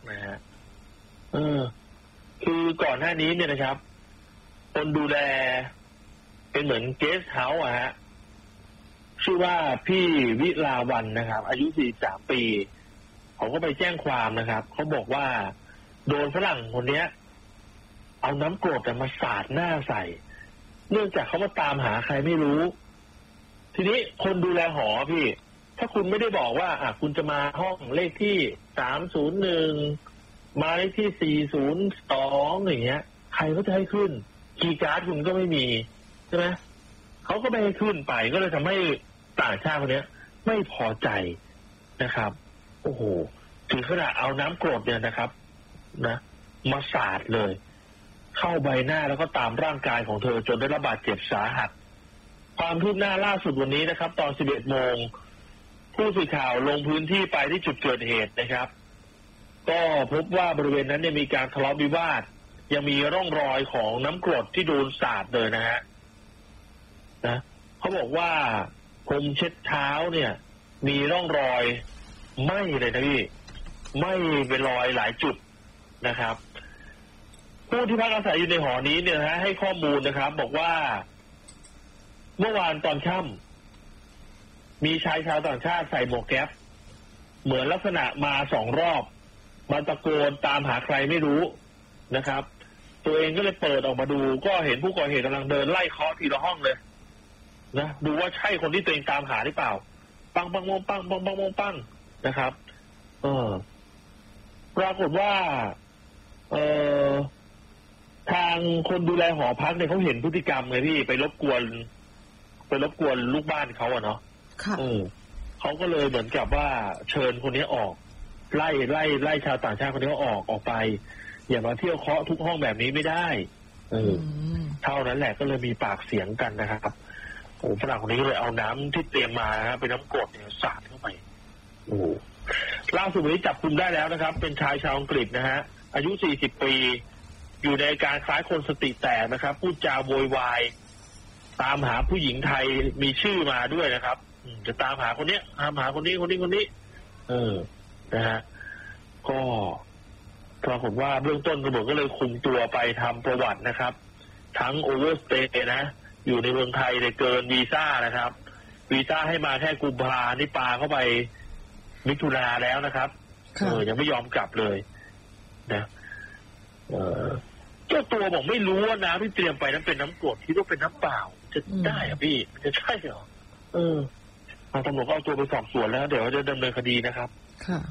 นะฮะคือก่อนหน้านี้เนี่ยนะครับคนดูแลเป็นเหมือนเกสต์เฮาส์ฮะชื่อว่าพี่วิลาวันนะครับอายุ43ปีเขาก็ไปแจ้งความนะครับเขาบอกว่าโดนฝรั่งคนนี้เอาน้ำกรดมาสาดหน้าใส่เนื่องจากเขามาตามหาใครไม่รู้ทีนี้คนดูแลหอพี่ถ้าคุณไม่ได้บอกว่าคุณจะมาห้องเลขที่301มาเลขที่402อย่างเงี้ยใครก็จะให้ขึ้นคีย์การ์ดคุณก็ไม่มีใช่ไหมเขาก็ไม่ให้ขึ้นไปก็เลยทำให้ต่างชาติคนนี้ไม่พอใจนะครับโอ้โหถึงขนาดเอาน้ำกรดเนี่ยนะครับนะมาสาดเลยเข้าใบหน้าแล้วก็ตามร่างกายของเธอจนได้รับบาดเจ็บสาหัสความคืบหน้าล่าสุดวันนี้นะครับตอน 11 โมงผู้สื่อข่าวลงพื้นที่ไปที่จุดเกิดเหตุนะครับก็พบว่าบริเวณนั้นเนี่ยมีการทะเลาะวิวาทยังมีร่องรอยของน้ำกรดที่โดนสาดเลยนะฮะเขาบอกว่าพรมเช็ดเท้าเนี่ยมีร่องรอยไหม้เลยนะพี่ไหม้เป็นรอยหลายจุดนะครับผู้ที่พักอาศัยอยู่ในหอนี้เนี่ยนะให้ข้อมูลนะครับบอกว่าเมื่อวานตอนค่ำมีชายชาวต่างชาติใส่หมวกแก๊ปเหมือนลักษณะมา2 รอบมาตะโกนตามหาใครไม่รู้นะครับตัวเองก็เลยเปิดออกมาดูก็เห็นผู้ก่อเหตุกำลังเดินไล่เคาะทีละห้องเลยนะดูว่าใช่คนที่ตัวเองตามหาหรือเปล่าปังปังปังปังปังปังปังปังนะครับปรากฏว่าทางคนดูแลหอพักเนี่ยเขาเห็นพฤติกรรมไงพี่ไปรบกวนลูกบ้านเขาอะเนาะเขาก็เลยเหมือนกับว่าเชิญคนนี้ออกไล่ชาวต่างชาติคนนี้ออกไปอย่ามาเที่ยวเคาะทุกห้องแบบนี้ไม่ได้เท่านั้นแหละก็เลยมีปากเสียงกันนะครับโอ้ฝรั่งคนนี้ก็เลยเอาน้ำที่เตรียมมาครับเป็นน้ำกรดเนี่ยสาดเข้าไปโอ้ล่าสุดนี้จับกุมได้แล้วนะครับเป็นชายชาวอังกฤษนะฮะอายุ40ปีอยู่ในการคล้ายคนสติแตกนะครับพูดจาโวยวายตามหาผู้หญิงไทยมีชื่อมาด้วยนะครับจะตามหาคนนี้ตามหาคนนี้นะฮะก็ปรากฏว่าเบื้องต้นตำรวจก็เลยคุมตัวไปทำประวัตินะครับทั้งโอเวอร์สเตย์นะอยู่ในเมืองไทยเนี่ยเกินวีซ่านะครับวีซ่าให้มาแค่กุมภานี่ปาเข้าไปมิถุนาแล้วนะครับยังไม่ยอมกลับเลยนะเจ้าตัวบอกไม่รู้ว่าน้ำที่เตรียมไปนั้นเป็นน้ำกรดคิดว่าเป็นน้ำเปล่าจะได้อะพี่จะใช่เหรอทางตำรวจก็เอาตัวไปสอบสวนแล้วเดี๋ยวจะดำเนินคดีนะครับค่ะ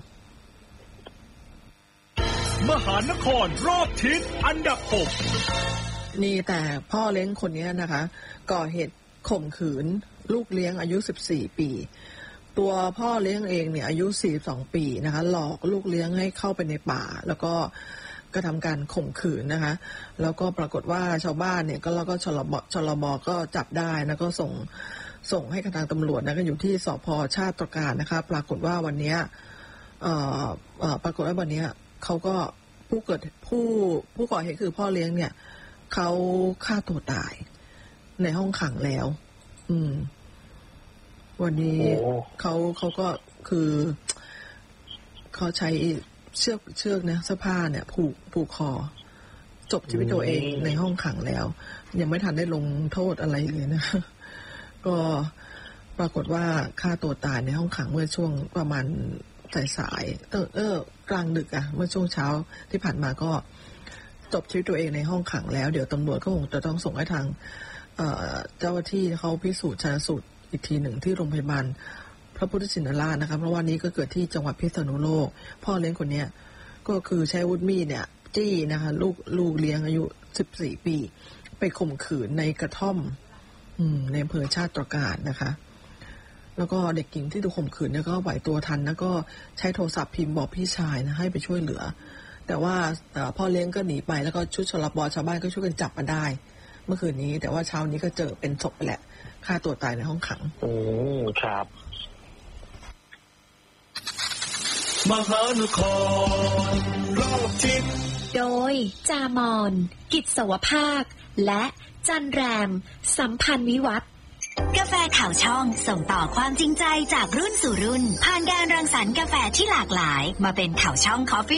มหานครรอบทิศอันดับ6 นี่แต่พ่อเลี้ยงคนนี้นะคะก่อเหตุข่มขืนลูกเลี้ยงอายุ14ปีตัวพ่อเลี้ยงเองเนี่ยอายุ42ปีนะคะหลอกลูกเลี้ยงให้เข้าไปในป่าแล้วก็กระทำการข่มขืนนะคะแล้วก็ปรากฏว่าชาวบ้านเนี่ยก็แล้วก็ชลบก็จับได้แล้วก็ส่งให้กับทางตำรวจนะก็อยู่ที่สภ.ชาติตระการนะคะปรากฏว่าวันนี้ปรากฏว่าวันนี้เขาก็ผู้ก่อเหตุคือพ่อเลี้ยงเนี่ยเขาฆ่าตัวตายในห้องขังแล้ววันนี้เขาก็คือเขาใช้เชือกนะเสื้อผ้าเนี่ยผูกคอจบชีวิตตัวเองในห้องขังแล้วยังไม่ทันได้ลงโทษอะไรเลยนะก็ปรากฏว่าฆ่าตัวตายในห้องขังเมื่อช่วงประมาณสายกลางดึกเมื่อช่วงเช้าที่ผ่านมาก็จบชีวิตตัวเองในห้องขังแล้วเดี๋ยวตำรวจก็คงจะต้องส่งให้ทางเจ้าหน้าที่เขาพิสูจน์ชันสูตรอีกทีหนึ่งที่โรงพยาบาลพระพุทธชินราชนะคะเพราะว่านี้ก็เกิดที่จังหวัดพิษณุโลกพ่อเลี้ยงคนนี้ก็คือใช้อาวุธมีดเนี่ยจี้นะคะลูกเลี้ยงอายุ14ปีไปข่มขืนในกระท่อมในอำเภอชาติตระการนะคะแล้วก็เด็กหญิงที่ถูกข่มขืนเนี่ยก็ไหวตัวทันแล้วก็ใช้โทรศัพท์พิมพ์บอกพี่ชายนะให้ไปช่วยเหลือแต่ว่าพ่อเลี้ยงก็หนีไปแล้วก็ชุดชลบชาวบ้านก็ช่วยกันจับมาได้เมื่อคืนนี้แต่ว่าเช้านี้ก็เจอเป็นศพไปแหละฆ่าตัวตายในห้องขังครับมหานครรอบทิศโดยจามอนกิจสวภาคและจันแรมสัมพันธ์วิวัฒน์กาแฟข่าวช่องส่งต่อความจริงใจจากรุ่นสู่รุ่นผ่านการรังสรรค์กาแฟที่หลากหลายมาเป็นข่าวช่อง Coffee